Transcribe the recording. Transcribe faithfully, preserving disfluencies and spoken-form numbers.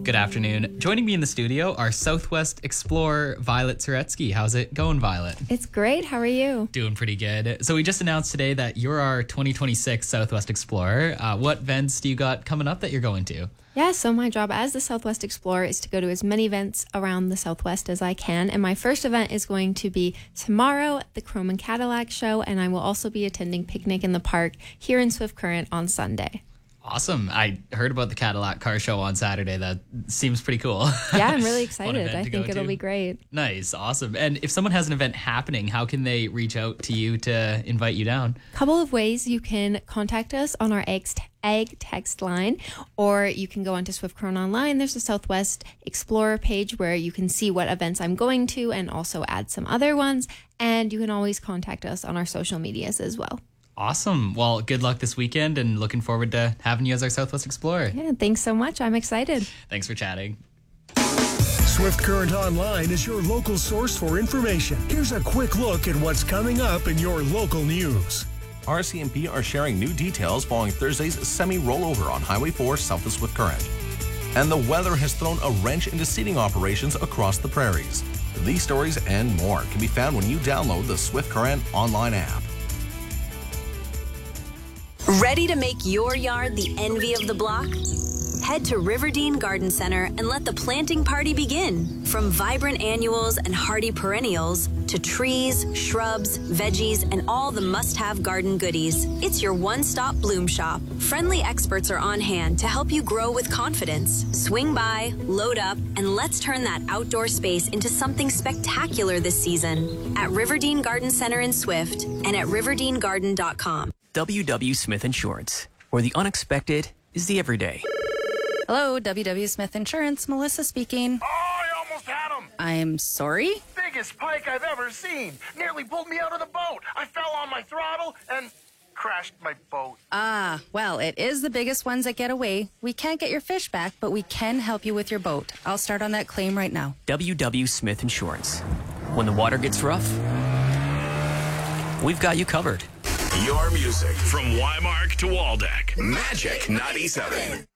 Good afternoon. Joining me in the studio are Southwest Explorer Violet Suretsky. How's it going, Violet? It's great. How are you? Doing pretty good. So we just announced today that you're our twenty twenty-six Southwest Explorer. Uh, what events do you got coming up that you're going to? Yeah, so my job as the Southwest Explorer is to go to as many events around the Southwest as I can. And my first event is going to be tomorrow at the Chrome and Cadillac show. And I will also be attending Picnic in the Park here in Swift Current on Sunday. Awesome. I heard about the Cadillac car show on Saturday. That seems pretty cool. Yeah, I'm really excited. I to think go it'll to. be great. Nice. Awesome. And if someone has an event happening, how can they reach out to you to invite you down? Couple of ways. You can contact us on our egg, egg text line, or you can go onto Swift Current Online. There's a Southwest Explorer page where you can see what events I'm going to and also add some other ones. And you can always contact us on our social medias as well. Awesome. Well, good luck this weekend and looking forward to having you as our Southwest Explorer. Yeah, thanks so much. I'm excited. Thanks for chatting. Swift Current Online is your local source for information. Here's a quick look at what's coming up in your local news. R C M P are sharing new details following Thursday's semi-rollover on Highway four south of Swift Current. And the weather has thrown a wrench into seeding operations across the prairies. These stories and more can be found when you download the Swift Current online app. Ready to make your yard the envy of the block? Head to Riverdene Garden Center and let the planting party begin. From vibrant annuals and hardy perennials to trees, shrubs, veggies, and all the must-have garden goodies, it's your one-stop bloom shop. Friendly experts are on hand to help you grow with confidence. Swing by, load up, and let's turn that outdoor space into something spectacular this season at Riverdene Garden Center in Swift and at riverdene garden dot com. W W. Smith Insurance, where the unexpected is the everyday. Hello, W W. Smith Insurance. Melissa speaking. Oh, I almost had him. I'm sorry? Biggest pike I've ever seen. Nearly pulled me out of the boat. I fell on my throttle and crashed my boat. Ah, well, it is the biggest ones that get away. We can't get your fish back, but we can help you with your boat. I'll start on that claim right now. W W. Smith Insurance. When the water gets rough, we've got you covered. Your music from Wymark to Waldeck. Magic ninety-seven.